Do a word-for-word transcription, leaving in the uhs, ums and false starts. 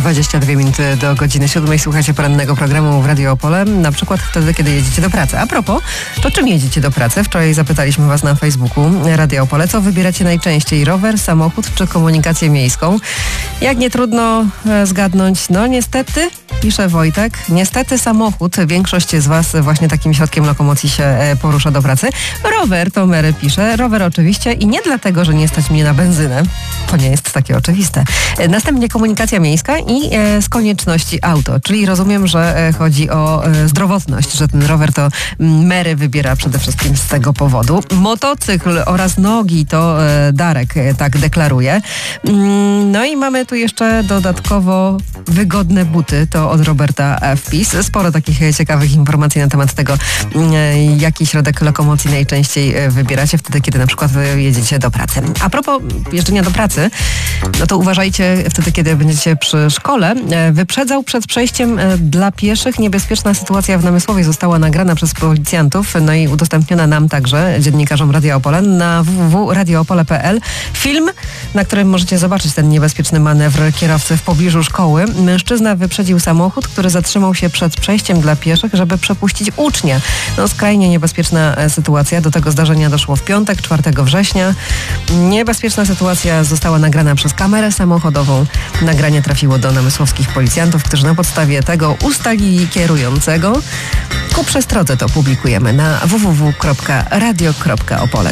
dwadzieścia dwie minuty do godziny siódmej. Słuchacie porannego programu w Radio Opole, na przykład wtedy, kiedy jedziecie do pracy. A propos, to czym jedziecie do pracy? Wczoraj zapytaliśmy was na Facebooku Radio Opole, co wybieracie najczęściej? Rower, samochód czy komunikację miejską? Jak nie trudno e, zgadnąć, no niestety, pisze Wojtek, niestety samochód. Większość z was właśnie takim środkiem lokomocji się e, porusza do pracy. Rower, to Mary pisze, rower oczywiście i nie dlatego, że nie stać mnie na benzynę. To nie jest takie oczywiste. E, następnie komunikacja miejska i e, z konieczności auto, czyli rozumiem, że e, chodzi o e, zdrowotność, że ten rower to m, Mary wybiera przede wszystkim z tego powodu. Motocykl oraz nogi to e, Darek e, tak deklaruje. Mm, no i mamy tu jeszcze dodatkowo wygodne buty, to od Roberta wpis. Sporo takich e, ciekawych informacji na temat tego, e, jaki środek lokomocji najczęściej e, wybieracie wtedy, kiedy na przykład wy jedziecie do pracy. A propos jeżdżenia do pracy, no to uważajcie wtedy, kiedy będziecie przy szkole. Wyprzedzał przed przejściem dla pieszych. Niebezpieczna sytuacja w Namysłowie została nagrana przez policjantów, no i udostępniona nam także, dziennikarzom Radio Opole, na w w w kropka radio opole kropka p l. Film, na którym możecie zobaczyć ten niebezpieczny manewr kierowcy w pobliżu szkoły. Mężczyzna wyprzedził samochód, który zatrzymał się przed przejściem dla pieszych, żeby przepuścić ucznia. No skrajnie niebezpieczna sytuacja. Do tego zdarzenia doszło w piątek, czwartego września. Niebezpieczna sytuacja została nagrana przez kamerę samochodową. Nagranie trafiło do namysłowskich policjantów, którzy na podstawie tego ustalili kierującego. Ku przestrodze to publikujemy na w w w kropka radio kropka opole.